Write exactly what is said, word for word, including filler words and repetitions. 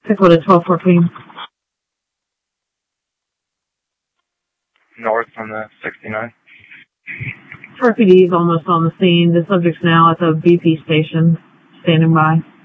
Dakota twelve fourteen. North from the sixty-nine. R P D is almost on the scene. The subject's now at the B P station, standing by.